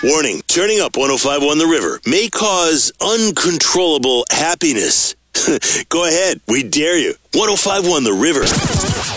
Warning, turning up 105.1 The River may cause uncontrollable happiness. Go ahead, we dare you. 105.1 The River.